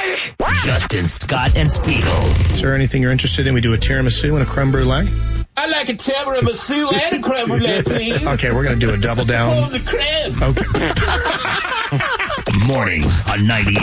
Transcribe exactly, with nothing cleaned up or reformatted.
Justin, Scott, and Spiegel. Is there anything you're interested in? We do a tiramisu and a creme brulee. I'd like a tiramisu and a creme brulee, please. Okay, we're going to do a double down. Oh, the creme. Okay. Mornings on ninety.